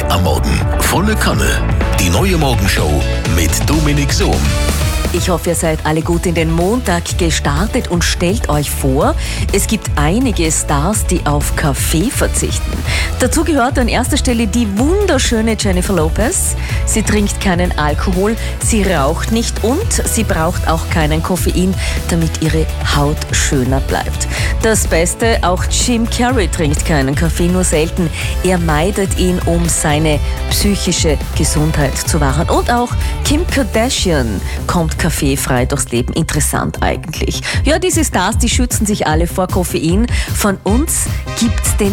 am Morgen. Volle Kanne. Die neue Morgenshow mit Dominik Sohm. Ich hoffe, ihr seid alle gut in den Montag gestartet und stellt euch vor, es gibt einige Stars, die auf Kaffee verzichten. Dazu gehört an erster Stelle die wunderschöne Jennifer Lopez. Sie trinkt keinen Alkohol, sie raucht nicht und sie braucht auch keinen Koffein, damit ihre Haut schöner bleibt. Das Beste, auch Jim Carrey trinkt keinen Kaffee, nur selten. Er meidet ihn, um seine psychische Gesundheit zu wahren. Und auch Kim Kardashian kommt kaffeefrei durchs Leben. Interessant eigentlich. Ja, diese Stars, die schützen sich alle vor Koffein. Von uns gibt's den